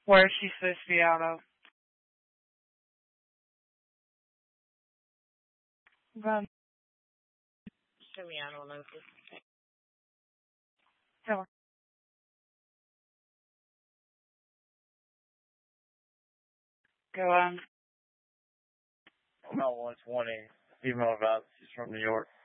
Where is she supposed to be out of? Run. Show me, I don't know. Tell her. Go on. About 120. Female about, she's from New York.